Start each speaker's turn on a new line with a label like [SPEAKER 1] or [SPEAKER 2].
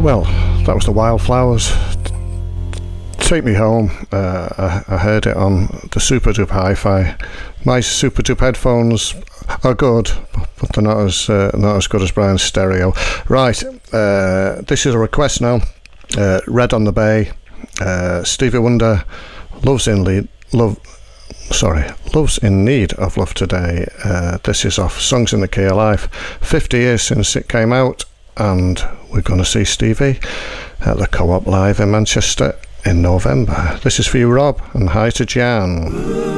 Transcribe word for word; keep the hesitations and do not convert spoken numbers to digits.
[SPEAKER 1] Well, that was the Wildflowers. Take Me Home. Uh, I, I heard it on the Super Dupe Hi-Fi. My Super Dupe headphones are good, but they're not as uh, not as good as Brian's stereo. Right, uh, this is a request now. Uh, Red on the Bay. Uh, Stevie Wonder, Love's in Lead, Love. Sorry, Love's in Need of Love Today. Uh, this is off Songs in the Key of Life. Fifty years since it came out, and we're going to see Stevie at the Co-op Live in Manchester in November. This is for you, Rob, and hi to Jan.